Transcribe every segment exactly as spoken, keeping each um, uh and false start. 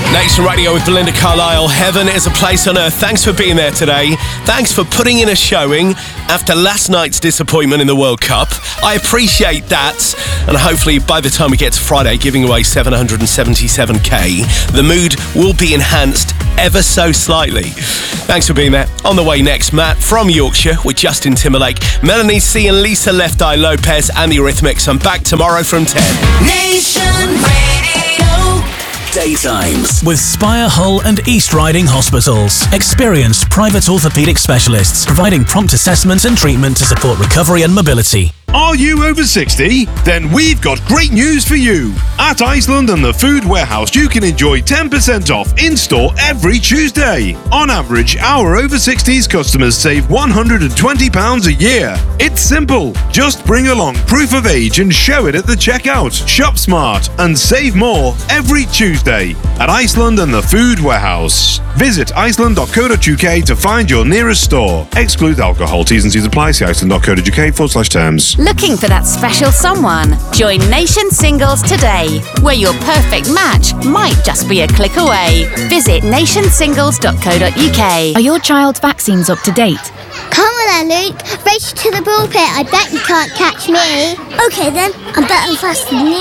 Nation Radio with Belinda Carlisle. Heaven is a place on earth. Thanks for being there today. Thanks for putting in a showing after last night's disappointment in the World Cup. I appreciate that. And hopefully by the time we get to Friday, giving away seven hundred seventy-seven k, the mood will be enhanced ever so slightly. Thanks for being there. On the way next, Matt from Yorkshire with Justin Timberlake, Melanie C and Lisa Left Eye Lopez and the Eurythmics. I'm back tomorrow from ten. Nation Radio. Daytimes with Spire Hull and East Riding Hospitals. Experienced private orthopaedic specialists providing prompt assessment and treatment to support recovery and mobility. Are you over sixty? Then we've got great news for you. At Iceland and the Food Warehouse, you can enjoy ten percent off in-store every Tuesday. On average, our over sixties customers save one hundred twenty pounds a year. It's simple. Just bring along proof of age and show it at the checkout. Shop smart and save more every Tuesday at Iceland and the Food Warehouse. Visit iceland dot co dot uk to find your nearest store. Exclude alcohol. T's and C's apply. See iceland dot co dot uk forward slash terms. Looking for that special someone? Join Nation Singles today, where your perfect match might just be a click away. Visit nation singles dot co dot uk. Are your child's vaccines up to date? Come on then, Luke. Race to the ball pit. I bet you can't catch me. Okay then, I'm better and faster than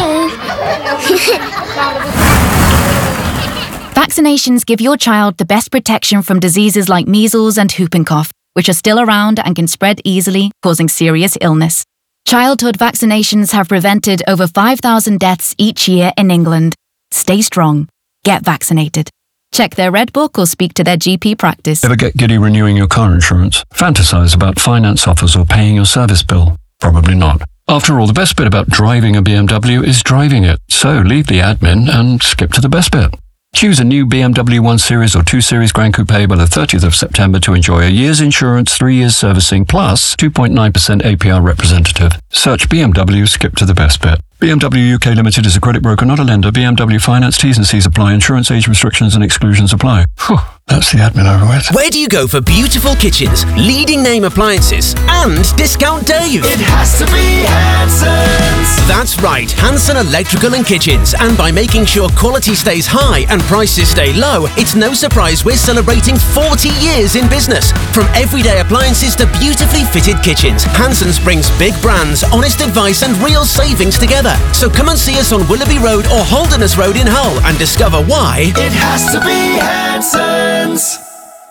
you. Vaccinations give your child the best protection from diseases like measles and whooping cough, which are still around and can spread easily, causing serious illness. Childhood vaccinations have prevented over five thousand deaths each year in England. Stay strong. Get vaccinated. Check their Red Book or speak to their G P practice. Ever get giddy renewing your car insurance? Fantasize about finance offers or paying your service bill? Probably not. After all, the best bit about driving a B M W is driving it. So leave the admin and skip to the best bit. Choose a new B M W one Series or two Series Grand Coupe by the thirtieth of September to enjoy a year's insurance, three years servicing, plus two point nine percent A P R representative. Search B M W, skip to the best bit. B M W U K Limited is a credit broker, not a lender. B M W Finance, T's and C's apply. Insurance, age restrictions and exclusions apply. Whew, that's the admin over with. Where do you go for beautiful kitchens, leading name appliances, and Discount Dave? It has to be Hanson's. That's right, Hanson Electrical and Kitchens. And by making sure quality stays high and prices stay low, it's no surprise we're celebrating forty years in business. From everyday appliances to beautifully fitted kitchens, Hanson's brings big brands, honest advice and real savings together. So come and see us on Willoughby Road or Holderness Road in Hull and discover why it has to be Hanson's.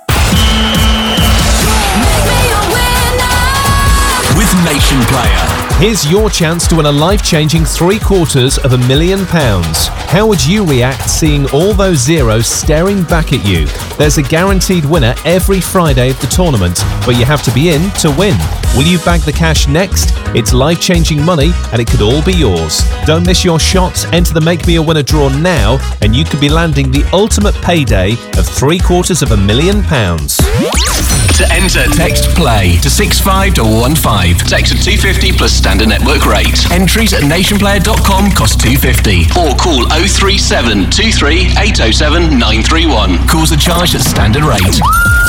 With Nation Player. Here's your chance to win a life-changing three quarters of a million pounds. How would you react seeing all those zeros staring back at you? There's a guaranteed winner every Friday of the tournament, but you have to be in to win. Will you bag the cash next? It's life-changing money and it could all be yours. Don't miss your shot. Enter the Make Me a Winner draw now and you could be landing the ultimate payday of three quarters of a million pounds. To enter, text PLAY to six five one one five. Text at two fifty plus standard network rate. Entries at nation player dot com cost two fifty. Or call oh three seven two three eight oh seven nine three one. Calls are charged at standard rate.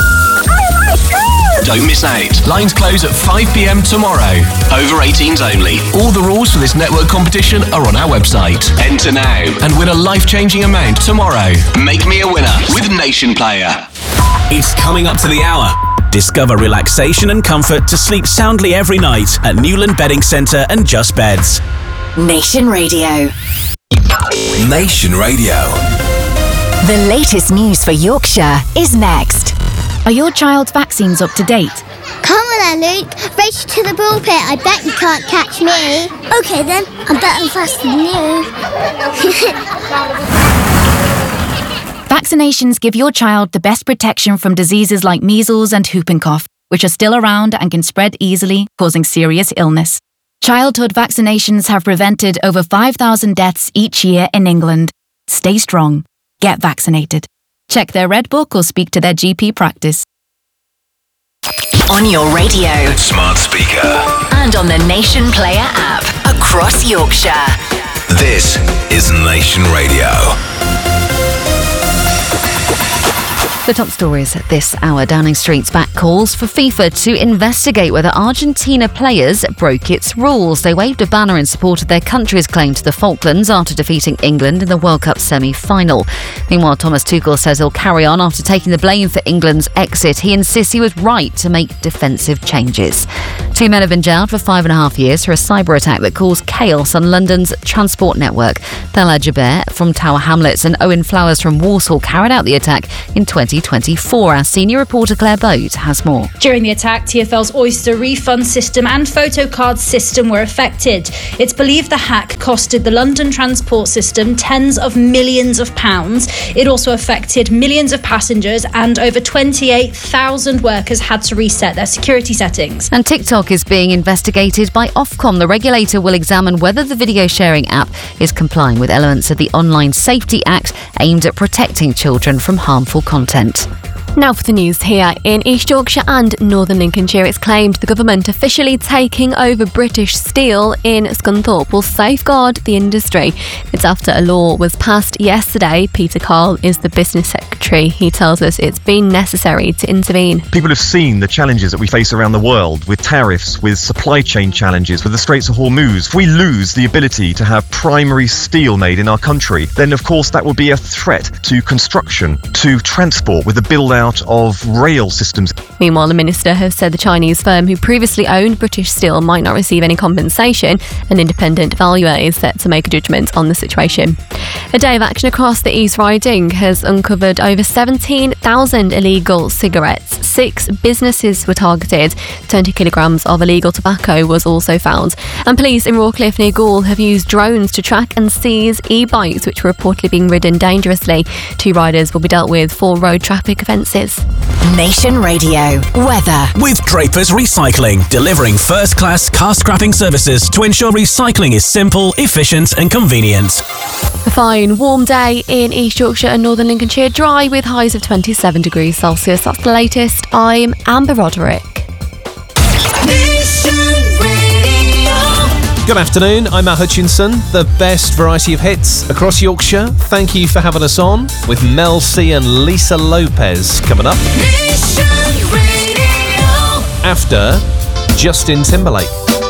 Don't miss out. Lines close at five p.m. tomorrow. Over eighteens only. All the rules for this network competition are on our website. Enter now and win a life-changing amount tomorrow. Make me a winner with Nation Player. It's coming up to the hour. Discover relaxation and comfort to sleep soundly every night at Newland Bedding Centre and Just Beds. Nation Radio. Nation Radio. The latest news for Yorkshire is next. Are your child's vaccines up to date? Come on then, Luke. Race to the ball pit. I bet you can't catch me. Okay then, I'm better and faster than you. Vaccinations give your child the best protection from diseases like measles and whooping cough, which are still around and can spread easily, causing serious illness. Childhood vaccinations have prevented over five thousand deaths each year in England. Stay strong. Get vaccinated. Check their Red Book or speak to their G P practice. On your radio, Smart speaker. and on the Nation Player app across Yorkshire. This is Nation Radio. The top stories at this hour. Downing Street's back calls for FIFA to investigate whether Argentina players broke its rules. They waved a banner in support of their country's claim to the Falklands after defeating England in the World Cup semi-final. Meanwhile, Thomas Tuchel says he'll carry on after taking the blame for England's exit. He insists he was right to make defensive changes. Two men have been jailed for five and a half years for a cyber attack that caused chaos on London's transport network. Thala Jaber from Tower Hamlets and Owen Flowers from Walsall carried out the attack in twenty twenty-four. Our senior reporter Claire Boat has more. During the attack, T F L's Oyster refund system and photocard system were affected. It's believed the hack costed the London transport system tens of millions of pounds. It also affected millions of passengers, and over twenty-eight thousand workers had to reset their security settings. And TikTok is being investigated by Ofcom. The regulator will examine whether the video sharing app is complying with elements of the Online Safety Act aimed at protecting children from harmful content. Now for the news here. In East Yorkshire and Northern Lincolnshire, it's claimed the government officially taking over British Steel in Scunthorpe will safeguard the industry. It's after a law was passed yesterday. Peter Carl is the business secretary. He tells us it's been necessary to intervene. People have seen the challenges that we face around the world with tariffs, with supply chain challenges, with the Straits of Hormuz. If we lose the ability to have primary steel made in our country, then of course that will be a threat to construction, to transport, with the build out of rail systems. Meanwhile, the minister has said the Chinese firm who previously owned British Steel might not receive any compensation. An independent valuer is set to make a judgment on the situation. A day of action across the East Riding has uncovered over seventeen thousand illegal cigarettes. Six businesses were targeted. twenty kilograms of illegal tobacco was also found. And police in Rawcliffe near Gaul have used drones to track and seize e-bikes which were reportedly being ridden dangerously. Two riders will be dealt with for road traffic offences. Nation Radio weather with Draper's Recycling, delivering first-class car scrapping services to ensure recycling is simple, efficient and convenient. A fine warm day in East Yorkshire and Northern Lincolnshire, dry with highs of twenty-seven degrees Celsius. That's the latest. I'm Amber Roderick. Good afternoon, I'm Matt Hutchinson. The best variety of hits across Yorkshire. Thank you for having us on with Mel C and Lisa Lopez coming up. After Justin Timberlake.